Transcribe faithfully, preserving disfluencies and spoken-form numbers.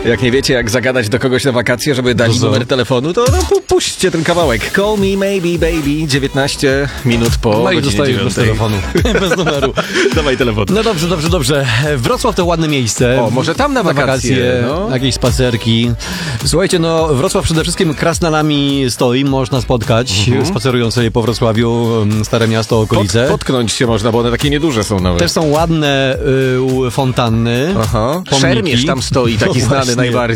Jak nie wiecie, jak zagadać do kogoś na wakacje, żeby dać To co? numer telefonu, to no, pu- puśćcie ten kawałek. Call me maybe baby, dziewiętnaście minut po No i godzinie dostajesz bez dziewiątej. telefonu, bez numeru. Dawaj telefon. No dobrze, dobrze, dobrze. Wrocław to ładne miejsce. O, może tam na wakacje, no. jakieś spacerki. Słuchajcie, no Wrocław przede wszystkim krasnalami stoi, można spotkać, Mhm. spacerując sobie po Wrocławiu, um, Stare Miasto, okolice. Pot, potknąć się można, bo one takie nieduże są nawet. Też są ładne y, fontanny. Aha. pomniki. Szermierz tam stoi, taki No znany właśnie. najbardziej.